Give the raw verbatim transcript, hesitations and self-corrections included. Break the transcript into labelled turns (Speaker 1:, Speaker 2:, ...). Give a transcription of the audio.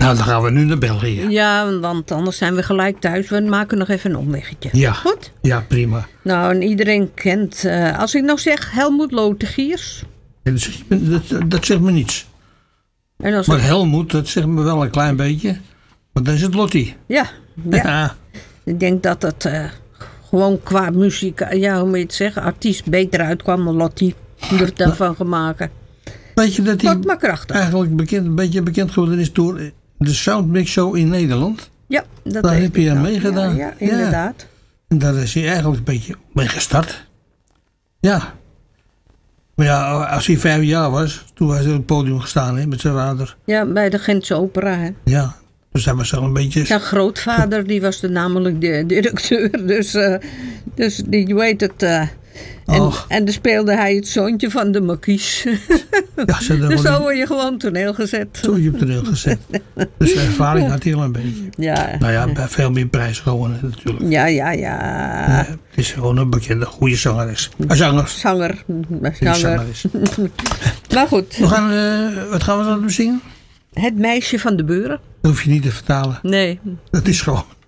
Speaker 1: Nou, dan gaan we nu naar België.
Speaker 2: Ja, want anders zijn we gelijk thuis. We maken nog even een omweggetje.
Speaker 1: Ja.
Speaker 2: Goed?
Speaker 1: Ja, prima.
Speaker 2: Nou, en iedereen kent... Uh, als ik nou zeg Helmoet Lotegiers.
Speaker 1: Ja, dat, zegt me, dat, dat zegt me niets.
Speaker 2: En als
Speaker 1: maar
Speaker 2: ik...
Speaker 1: Helmoet, dat zegt me wel een klein beetje. Maar dan is het Lottie.
Speaker 2: Ja. ja.
Speaker 1: ja.
Speaker 2: Ik denk dat het uh, gewoon qua muziek... Ja, hoe moet je het zeggen? Artiest beter uitkwam dan Lottie. Er daarvan gemaakt.
Speaker 1: Weet je dat hij
Speaker 2: maar krachtig.
Speaker 1: eigenlijk bekend, een beetje bekend geworden is door de Soundmix Show in Nederland?
Speaker 2: Ja, dat
Speaker 1: daar heb je aan
Speaker 2: nou.
Speaker 1: meegedaan.
Speaker 2: Ja, ja, inderdaad. Ja.
Speaker 1: En daar is hij eigenlijk een beetje mee gestart. Ja. Maar ja, als hij vijf jaar was, toen was hij op het podium gestaan hè, met zijn vader.
Speaker 2: Ja, bij de Gentse Opera. Hè.
Speaker 1: Ja, dus dat was al een beetje...
Speaker 2: Zijn grootvader, die was de, namelijk de directeur. Dus, uh, dus die weet het... Uh, En, en dan speelde hij het zoontje van de markies. Ja, dus zo word je gewoon toneel gezet.
Speaker 1: Zo word je op toneel gezet. Dus de ervaring had hij al een beetje.
Speaker 2: Ja.
Speaker 1: Nou ja, bij veel meer prijzen gewonnen natuurlijk.
Speaker 2: Ja, ja, ja.
Speaker 1: ja het is gewoon een bekende, goede zangeres. Een zanger.
Speaker 2: Zanger. Zanger.
Speaker 1: Zangeres.
Speaker 2: Maar goed.
Speaker 1: We gaan, uh, wat gaan we dan zingen?
Speaker 2: Het meisje van de Buren.
Speaker 1: Dat hoef je niet te vertalen.
Speaker 2: Nee.
Speaker 1: Dat is gewoon...